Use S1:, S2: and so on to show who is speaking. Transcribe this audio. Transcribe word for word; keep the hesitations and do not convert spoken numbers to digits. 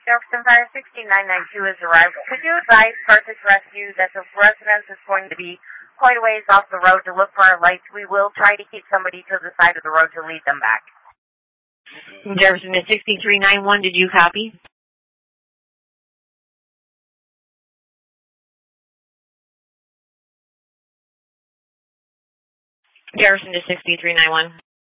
S1: Jefferson Fire sixteen nine nine two has arrived. Could you advise Carthage Rescue that the residence is going to be quite a ways off the road to look for our lights? We will try to keep somebody to the side of the road to lead them back.
S2: Jefferson to sixty-three ninety-one, did you copy? Jefferson to sixty-three ninety-one.